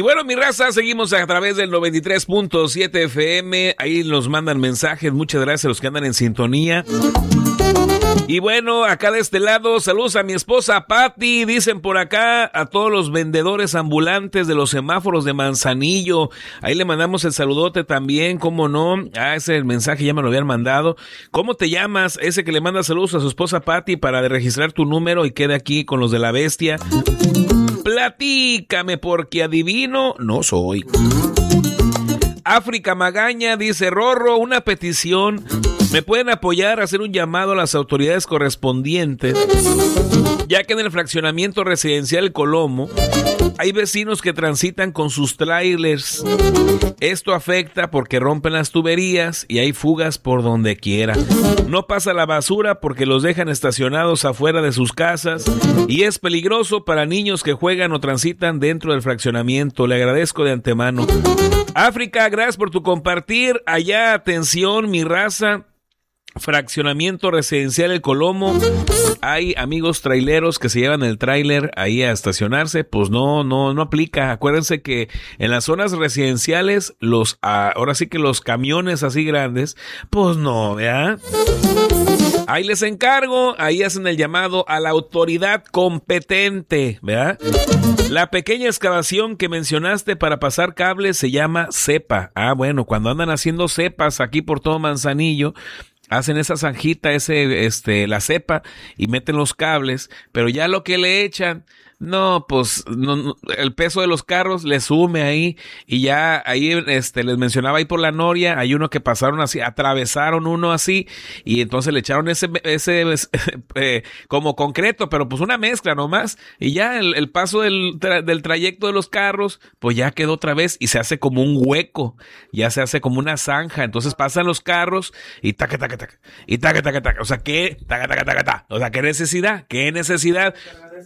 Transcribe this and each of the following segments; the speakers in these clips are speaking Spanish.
bueno, mi raza, seguimos a través del 93.7 FM. Ahí nos mandan mensajes. Muchas gracias a los que andan en sintonía. Y bueno, acá de este lado, saludos a mi esposa Patti, dicen por acá, a todos los vendedores ambulantes de los semáforos de Manzanillo. Ahí le mandamos el saludote también, ¿cómo no? Ese mensaje ya me lo habían mandado. ¿Cómo te llamas? Ese que le manda saludos a su esposa Patti para registrar tu número y quede aquí con los de la bestia. Platícame, porque adivino no soy. África Magaña dice, Rorro, una petición. ¿Me pueden apoyar a hacer un llamado a las autoridades correspondientes? Ya que en el fraccionamiento residencial Colomo hay vecinos que transitan con sus trailers. Esto afecta porque rompen las tuberías y hay fugas por donde quiera. No pasa la basura porque los dejan estacionados afuera de sus casas y es peligroso para niños que juegan o transitan dentro del fraccionamiento. Le agradezco de antemano. África, gracias por tu compartir. Allá, atención, mi raza. Fraccionamiento residencial El Colomo. Hay amigos traileros que se llevan el tráiler ahí a estacionarse. Pues no aplica. Acuérdense que en las zonas residenciales ahora sí que los camiones así grandes, pues no, ¿verdad? Ahí les encargo, ahí hacen el llamado a la autoridad competente, ¿verdad? La pequeña excavación que mencionaste para pasar cables se llama cepa. Bueno, cuando andan haciendo cepas aquí por todo Manzanillo, hacen esa zanjita, la cepa, y meten los cables, pero ya lo que le echan, pues el peso de los carros le sume ahí, y ya ahí les mencionaba ahí por la Noria, hay uno que pasaron así, atravesaron uno así, y entonces le echaron ese como concreto, pero pues una mezcla nomás, y ya el paso del trayecto de los carros, pues ya quedó otra vez, y se hace como un hueco, ya se hace como una zanja, entonces pasan los carros, y taca, taca, taca, y taca, taca, taca, o sea, ¿qué? Taca, taca, taca, taca, o sea, ¿qué necesidad? ¿Qué necesidad?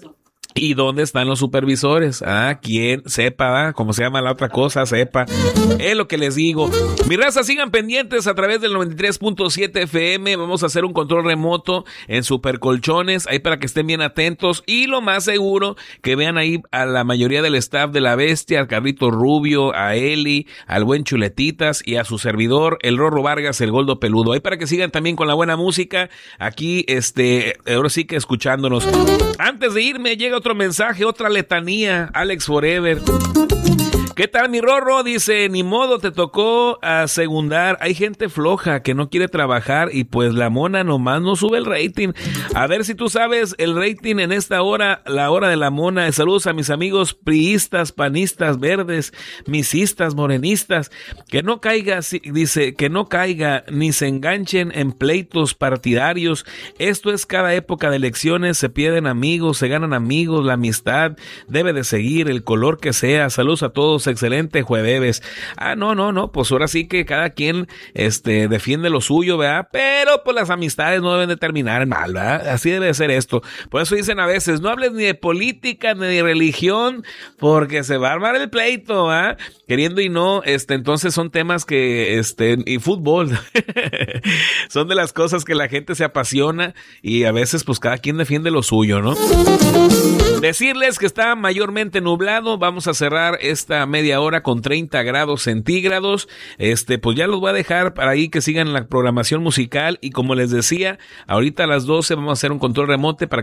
¿Y dónde están los supervisores? ¿Quién? Sepa, ¿cómo se llama la otra cosa? Sepa. Es lo que les digo. Mi raza, sigan pendientes a través del 93.7 FM. Vamos a hacer un control remoto en Supercolchones, ahí para que estén bien atentos. Y lo más seguro, que vean ahí a la mayoría del staff de La Bestia, al Carrito Rubio, a Eli, al buen Chuletitas y a su servidor, el Rorro Vargas, el Goldo Peludo. Ahí para que sigan también con la buena música. Aquí, ahora sí que escuchándonos. Antes de irme, llega otro mensaje, otra letanía. Alex Forever. ¿Qué tal, mi Rorro? Dice, ni modo, te tocó a segundar. Hay gente floja que no quiere trabajar y pues la mona nomás no sube el rating. A ver si tú sabes el rating en esta hora, la hora de la mona. Saludos a mis amigos priistas, panistas, verdes, misistas, morenistas. Que no caiga, dice, que no caiga ni se enganchen en pleitos partidarios. Esto es cada época de elecciones, se pierden amigos, se ganan amigos, la amistad debe de seguir el color que sea. Saludos a todos. Excelente jueves. No, pues ahora sí que cada quien defiende lo suyo, ¿verdad? Pero pues las amistades no deben de terminar en mal, ¿verdad? Así debe de ser esto. Por eso dicen a veces, no hables ni de política ni de religión, porque se va a armar el pleito, ¿verdad? Queriendo y no, entonces son temas que, y fútbol, son de las cosas que la gente se apasiona y a veces pues cada quien defiende lo suyo, ¿no? Decirles que está mayormente nublado, vamos a cerrar esta media hora con 30 grados centígrados, pues ya los voy a dejar para ahí que sigan la programación musical y como les decía, ahorita a las 12 vamos a hacer un control remoto para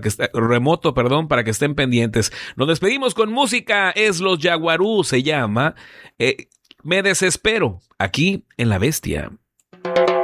que estén pendientes. Nos despedimos con música, es Los Yaguarú, se llama Me Desespero, aquí en La Bestia.